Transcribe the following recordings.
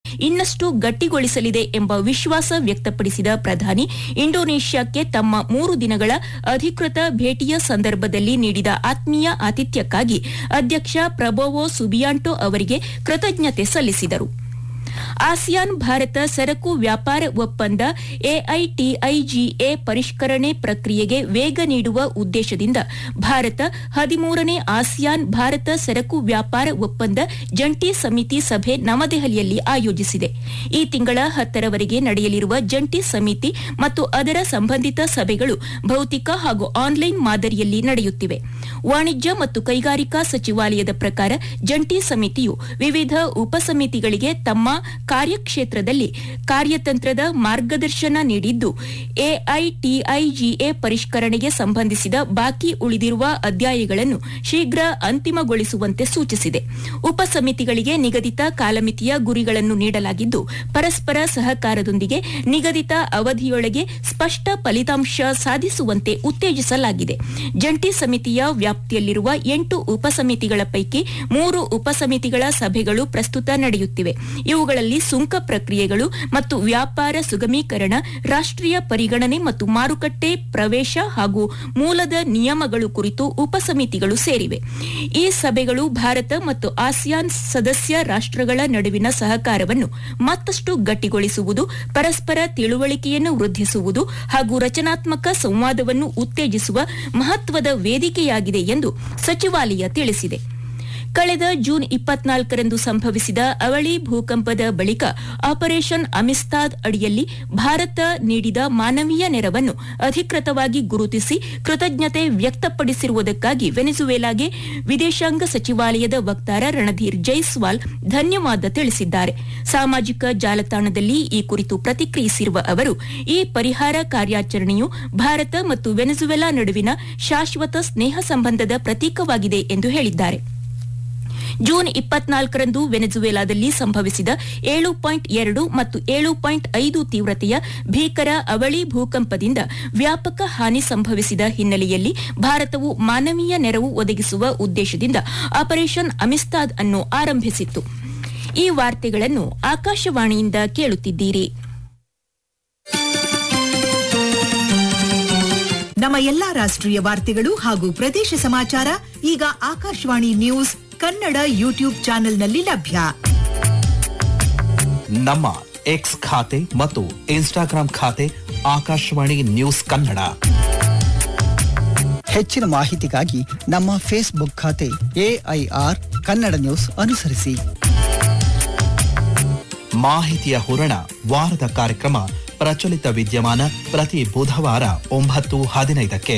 ಇನ್ನಷ್ಟು ಗಟ್ಟಿಗೊಳಿಸಲಿದೆ ಎಂಬ ವಿಶ್ವಾಸ ವ್ಯಕ್ತಪಡಿಸಿದ ಪ್ರಧಾನಿ ಇಂಡೋನೇಷ್ಯಾಕ್ಕೆ ತಮ್ಮ 3 ದಿನಗಳ ಅಧಿಕೃತ ಭೇಟಿಯ ಸಂದರ್ಭದಲ್ಲಿ ನೀಡಿದ ಆತ್ಮೀಯ ಆತಿಥ್ಯಕ್ಕಾಗಿ ಅಧ್ಯಕ್ಷ ಪ್ರಬೋವೋ ಸುಬಿಯಾಂಟೋ ಅವರಿಗೆ ಕೃತಜ್ಞತೆ ಸಲ್ಲಿಸಿದರು. ಆಸಿಯಾನ್ ಭಾರತ ಸರಕು ವ್ಯಾಪಾರ ಒಪ್ಪಂದ AITIGA ಪರಿಷ್ಕರಣೆ ಪ್ರಕ್ರಿಯೆಗೆ ವೇಗ ನೀಡುವ ಉದ್ದೇಶದಿಂದ ಭಾರತ 13ನೇ ಆಸಿಯಾನ್ ಭಾರತ ಸರಕು ವ್ಯಾಪಾರ ಒಪ್ಪಂದ ಜಂಟಿ ಸಮಿತಿ ಸಭೆ ನವದೆಹಲಿಯಲ್ಲಿ ಆಯೋಜಿಸಿದೆ. ಈ ತಿಂಗಳ 10ರವರೆಗೆ ನಡೆಯಲಿರುವ ಜಂಟಿ ಸಮಿತಿ ಮತ್ತು ಅದರ ಸಂಬಂಧಿತ ಸಭೆಗಳು ಭೌತಿಕ ಹಾಗೂ ಆನ್ಲೈನ್ ಮಾದರಿಯಲ್ಲಿ ನಡೆಯುತ್ತಿವೆ. ವಾಣಿಜ್ಯ ಮತ್ತು ಕೈಗಾರಿಕಾ ಸಚಿವಾಲಯದ ಪ್ರಕಾರ ಜಂಟಿ ಸಮಿತಿಯು ವಿವಿಧ ಉಪಸಮಿತಿಗಳಿಗೆ ತಮ್ಮ ಕಾರ್ಯಕ್ಷೇತ್ರದಲ್ಲಿ ಕಾರ್ಯತಂತ್ರದ ಮಾರ್ಗದರ್ಶನ ನೀಡಿದ್ದು AITIGA ಪರಿಷ್ಕರಣೆಗೆ ಸಂಬಂಧಿಸಿದ ಬಾಕಿ ಉಳಿದಿರುವ ಅಧ್ಯಾಯಗಳನ್ನು ಶೀಘ್ರ ಅಂತಿಮಗೊಳಿಸುವಂತೆ ಸೂಚಿಸಿದೆ. ಉಪಸಮಿತಿಗಳಿಗೆ ನಿಗದಿತ ಕಾಲಮಿತಿಯ ಗುರಿಗಳನ್ನು ನೀಡಲಾಗಿದ್ದು ಪರಸ್ಪರ ಸಹಕಾರದೊಂದಿಗೆ ನಿಗದಿತ ಅವಧಿಯೊಳಗೆ ಸ್ಪಷ್ಟ ಫಲಿತಾಂಶ ಸಾಧಿಸುವಂತೆ ಉತ್ತೇಜಿಸಲಾಗಿದೆ. ಜಂಟಿ ಸಮಿತಿಯ ವ್ಯಾಪ್ತಿಯಲ್ಲಿರುವ 8 ಉಪಸಮಿತಿಗಳ ಪೈಕಿ 3 ಉಪಸಮಿತಿಗಳ ಸಭೆಗಳು ಪ್ರಸ್ತುತ ನಡೆಯುತ್ತಿವೆ. ಇವುಗಳಲ್ಲಿ ಸುಂಕ ಪ್ರಕ್ರಿಯೆಗಳು ಮತ್ತು ವ್ಯಾಪಾರ ಸುಗಮೀಕರಣ, ರಾಷ್ಟ್ರೀಯ ಪರಿಗಣನೆ ಮತ್ತು ಮಾರುಕಟ್ಟೆ ಪ್ರವೇಶ ಹಾಗೂ ಮೂಲದ ನಿಯಮಗಳು ಕುರಿತು ಉಪಸಮಿತಿಗಳು ಸೇರಿವೆ. ಈ ಸಭೆಗಳು ಭಾರತ ಮತ್ತು ಆಸಿಯಾನ್ ಸದಸ್ಯ ರಾಷ್ಟ್ರಗಳ ನಡುವಿನ ಸಹಕಾರವನ್ನು ಮತ್ತಷ್ಟು ಗಟ್ಟಿಗೊಳಿಸುವುದು, ಪರಸ್ಪರ ತಿಳುವಳಿಕೆಯನ್ನು ವೃದ್ಧಿಸುವುದು ಹಾಗೂ ರಚನಾತ್ಮಕ ಸಂವಾದವನ್ನು ಉತ್ತೇಜಿಸುವ ಮಹತ್ವದ ವೇದಿಕೆಯಾಗಿದೆ ಎಂದು ಸಚಿವಾಲಯ ತಿಳಿಸಿದೆ. ಕಳೆದ ಜೂನ್ 24ರಂದು ಸಂಭವಿಸಿದ ಅವಳಿ ಭೂಕಂಪದ ಬಳಿಕ ಆಪರೇಷನ್ ಅಮಿಸ್ತಾದ್ ಅಡಿಯಲ್ಲಿ ಭಾರತ ನೀಡಿದ ಮಾನವೀಯ ನೆರವನ್ನು ಅಧಿಕೃತವಾಗಿ ಗುರುತಿಸಿ ಕೃತಜ್ಞತೆ ವ್ಯಕ್ತಪಡಿಸಿರುವುದಕ್ಕಾಗಿ ವೆನೆಜುವೆಲಾಗೆ ವಿದೇಶಾಂಗ ಸಚಿವಾಲಯದ ವಕ್ತಾರ ರಣಧೀರ್ ಜೈಸ್ವಾಲ್ ಧನ್ಯವಾದ ತಿಳಿಸಿದ್ದಾರೆ. ಸಾಮಾಜಿಕ ಜಾಲತಾಣದಲ್ಲಿ ಈ ಕುರಿತು ಪ್ರತಿಕ್ರಿಯಿಸಿರುವ ಅವರು, ಈ ಪರಿಹಾರ ಕಾರ್ಯಾಚರಣೆಯು ಭಾರತ ಮತ್ತು ವೆನೆಜುವೆಲಾ ನಡುವಿನ ಶಾಶ್ವತ ಸ್ನೇಹ ಸಂಬಂಧದ ಪ್ರತೀಕವಾಗಿದೆ ಎಂದು ಹೇಳಿದ್ದಾರೆ. ಜೂನ್ 24ರಂದು ವೆನೆಜುವೆಲಾದಲ್ಲಿ ಸಂಭವಿಸಿದ 7.2 ಮತ್ತು 7.5 ತೀವ್ರತೆಯ ಭೀಕರ ಅವಳಿ ಭೂಕಂಪದಿಂದ ವ್ಯಾಪಕ ಹಾನಿ ಸಂಭವಿಸಿದ ಹಿನ್ನೆಲೆಯಲ್ಲಿ ಭಾರತವು ಮಾನವೀಯ ನೆರವು ಒದಗಿಸುವ ಉದ್ದೇಶದಿಂದ ಆಪರೇಷನ್ ಅಮಿಸ್ತಾದ್ ಅನ್ನು ಆರಂಭಿಸಿತ್ತು. ಈ ವಾರ್ತೆಗಳನ್ನು ಆಕಾಶವಾಣಿಯಿಂದ ಕೇಳುತ್ತಿದ್ದೀರಿ. ನಮ್ಮ ಎಲ್ಲಾ ರಾಷ್ಟ್ರೀಯ ವಾರ್ತೆಗಳು ಹಾಗೂ ಪ್ರದೇಶ ಸಮಾಚಾರ ಈಗ ಆಕಾಶವಾಣಿ ನ್ಯೂಸ್ ಕನ್ನಡ ಯೂಟ್ಯೂಬ್ ಚಾನೆಲ್ನಲ್ಲಿ ಲಭ್ಯ. ನಮ್ಮ ಎಕ್ಸ್ ಖಾತೆ ಮತ್ತು ಇನ್ಸ್ಟಾಗ್ರಾಂ ಖಾತೆ ಆಕಾಶವಾಣಿ ನ್ಯೂಸ್ ಕನ್ನಡ. ಹೆಚ್ಚಿನ ಮಾಹಿತಿಗಾಗಿ ನಮ್ಮ ಫೇಸ್ಬುಕ್ ಖಾತೆ AIR ಕನ್ನಡ ನ್ಯೂಸ್ ಅನುಸರಿಸಿ. ಮಾಹಿತಿಯ ಹೂರಣ ವಾರದ ಕಾರ್ಯಕ್ರಮ ಪ್ರಚಲಿತ ವಿದ್ಯಮಾನ ಪ್ರತಿ ಬುಧವಾರ 9:15ಕ್ಕೆ.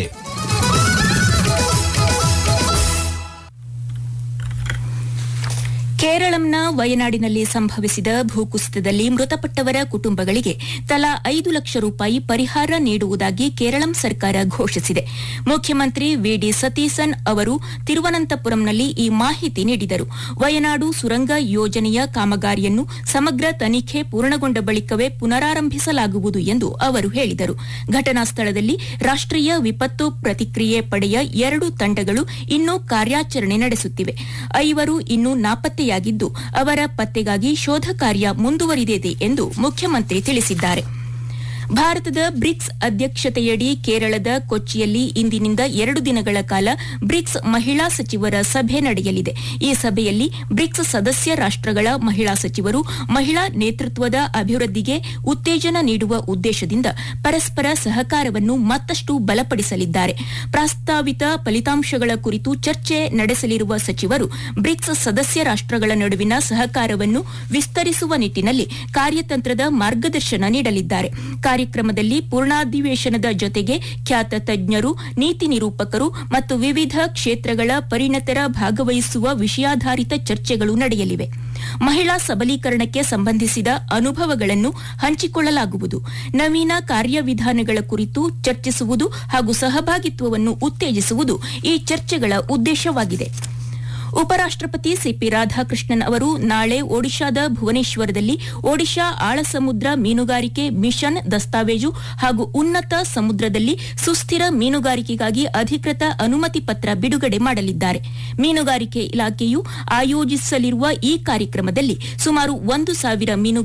ಕೇರಳಂನ ವಯನಾಡಿನಲ್ಲಿ ಸಂಭವಿಸಿದ ಭೂಕುಸಿತದಲ್ಲಿ ಮೃತಪಟ್ಟವರ ಕುಟುಂಬಗಳಿಗೆ ತಲಾ 5 ಲಕ್ಷ ರೂಪಾಯಿ ಪರಿಹಾರ ನೀಡುವುದಾಗಿ ಕೇರಳಂ ಸರ್ಕಾರ ಘೋಷಿಸಿದೆ. ಮುಖ್ಯಮಂತ್ರಿ ವಿಡಿ ಸತೀಸನ್ ಅವರು ತಿರುವನಂತಪುರಂನಲ್ಲಿ ಈ ಮಾಹಿತಿ ನೀಡಿದರು. ವಯನಾಡು ಸುರಂಗ ಯೋಜನೆಯ ಕಾಮಗಾರಿಯನ್ನು ಸಮಗ್ರ ತನಿಖೆ ಪೂರ್ಣಗೊಂಡ ಬಳಿಕವೇ ಪುನರಾರಂಭಿಸಲಾಗುವುದು ಎಂದು ಅವರು ಹೇಳಿದರು. ಘಟನಾ ಸ್ಥಳದಲ್ಲಿ ರಾಷ್ಟ್ರೀಯ ವಿಪತ್ತು ಪ್ರತಿಕ್ರಿಯೆ ಪಡೆಯ 2 ತಂಡಗಳು ಇನ್ನೂ ಕಾರ್ಯಾಚರಣೆ ನಡೆಸುತ್ತಿವೆ. 5 ಇನ್ನೂ ನಾಪತ್ತೆಯಾಗಿದ್ದು ಅವರ ಪತ್ತೆಗಾಗಿ ಶೋಧ ಕಾರ್ಯ ಮುಂದುವರಿದಿದೆ ಎಂದು ಮುಖ್ಯಮಂತ್ರಿ ತಿಳಿಸಿದ್ದಾರೆ. ಭಾರತದ ಬ್ರಿಕ್ಸ್ ಅಧ್ಯಕ್ಷತೆಯಡಿ ಕೇರಳದ ಕೊಚ್ಚಿಯಲ್ಲಿ ಇಂದಿನಿಂದ 2 ದಿನಗಳ ಕಾಲ ಬ್ರಿಕ್ಸ್ ಮಹಿಳಾ ಸಚಿವರ ಸಭೆ ನಡೆಯಲಿದೆ. ಈ ಸಭೆಯಲ್ಲಿ ಬ್ರಿಕ್ಸ್ ಸದಸ್ಯ ರಾಷ್ಟ್ರಗಳ ಮಹಿಳಾ ಸಚಿವರು ಮಹಿಳಾ ನೇತೃತ್ವದ ಅಭಿವೃದ್ಧಿಗೆ ಉತ್ತೇಜನ ನೀಡುವ ಉದ್ದೇಶದಿಂದ ಪರಸ್ಪರ ಸಹಕಾರವನ್ನು ಮತ್ತಷ್ಟು ಬಲಪಡಿಸಲಿದ್ದಾರೆ. ಪ್ರಸ್ತಾವಿತ ಫಲಿತಾಂಶಗಳ ಕುರಿತು ಚರ್ಚೆ ನಡೆಸಲಿರುವ ಸಚಿವರು ಬ್ರಿಕ್ಸ್ ಸದಸ್ಯ ರಾಷ್ಟ್ರಗಳ ನಡುವಿನ ಸಹಕಾರವನ್ನು ವಿಸ್ತರಿಸುವ ನಿಟ್ಟಿನಲ್ಲಿ ಕಾರ್ಯತಂತ್ರದ ಮಾರ್ಗದರ್ಶನ ನೀಡಲಿದ್ದಾರೆ. ಕಾರ್ಯಕ್ರಮದಲ್ಲಿ ಪೂರ್ಣಾಧಿವೇಶನದ ಜೊತೆಗೆ ಖ್ಯಾತ ತಜ್ಞರು, ನೀತಿ ನಿರೂಪಕರು ಮತ್ತು ವಿವಿಧ ಕ್ಷೇತ್ರಗಳ ಪರಿಣತರ ಭಾಗವಹಿಸುವ ವಿಷಯಾಧಾರಿತ ಚರ್ಚೆಗಳು ನಡೆಯಲಿವೆ. ಮಹಿಳಾ ಸಬಲೀಕರಣಕ್ಕೆ ಸಂಬಂಧಿಸಿದ ಅನುಭವಗಳನ್ನು ಹಂಚಿಕೊಳ್ಳಲಾಗುವುದು. ನವೀನ ಕಾರ್ಯವಿಧಾನಗಳ ಕುರಿತು ಚರ್ಚಿಸುವುದು ಹಾಗೂ ಸಹಭಾಗಿತ್ವವನ್ನು ಉತ್ತೇಜಿಸುವುದು ಈ ಚರ್ಚೆಗಳ ಉದ್ದೇಶವಾಗಿದೆ. ಉಪರಾಷ್ಟಪತಿ ಸಿಪಿ ರಾಧಾಕೃಷ್ಣನ್ ಅವರು ನಾಳೆ ಒಡಿಶಾದ ಭುವನೇಶ್ವರದಲ್ಲಿ ಒಡಿಶಾ ಆಳಸಮುದ್ರ ಮೀನುಗಾರಿಕೆ ಮಿಷನ್ ದಸ್ತಾವೇಜು ಹಾಗೂ ಉನ್ನತ ಸಮುದ್ರದಲ್ಲಿ ಸುಸ್ಥಿರ ಮೀನುಗಾರಿಕೆಗಾಗಿ ಅಧಿಕೃತ ಅನುಮತಿ ಪತ್ರ ಬಿಡುಗಡೆ ಮಾಡಲಿದ್ದಾರೆ. ಮೀನುಗಾರಿಕೆ ಇಲಾಖೆಯು ಆಯೋಜಿಸಲಿರುವ ಈ ಕಾರ್ಯಕ್ರಮದಲ್ಲಿ ಸುಮಾರು 1,000 ಮೀನುಗಾರರು